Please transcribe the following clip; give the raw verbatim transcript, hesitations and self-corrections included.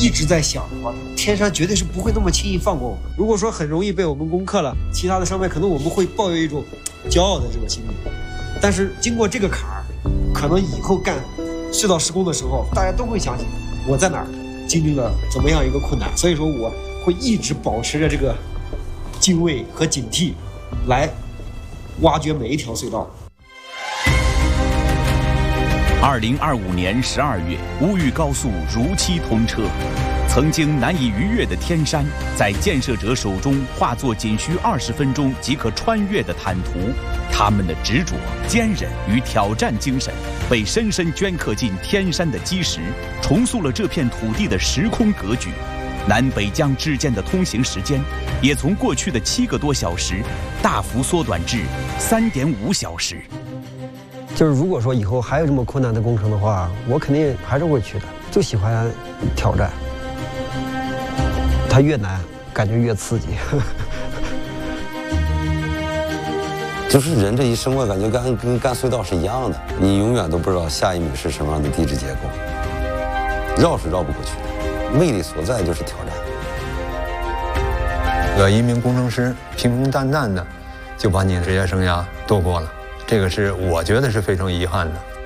一直在想的话，天山绝对是不会那么轻易放过我们。如果说很容易被我们攻克了，其他的山脉可能我们会抱有一种骄傲的这个心理。但是经过这个坎儿，可能以后干隧道施工的时候，大家都会想起我在哪儿经历了怎么样一个困难。所以说我会一直保持着这个敬畏和警惕，来挖掘每一条隧道。 二零二五年十二月，乌豫高速如期通车。曾经难以逾越的天山，在建设者手中化作仅需二十分钟即可穿越的坦途。他们的执着、坚韧与挑战精神，被深深镌刻进天山的基石，重塑了这片土地的时空格局。南北疆之间的通行时间，也从过去的七个多小时，大幅缩短至三点五小时。 就是如果说以后还有这么困难的工程的话，我肯定还是会去的。就喜欢挑战，它越难，感觉越刺激。 就是人这一生，我感觉干跟干隧道是一样的，你永远都不知道下一米是什么样的地质结构，绕是绕不过去的。魅力所在就是挑战。 呃，一名工程师平平淡淡的就把你的职业生涯度过了。这个是我觉得是非常遗憾的。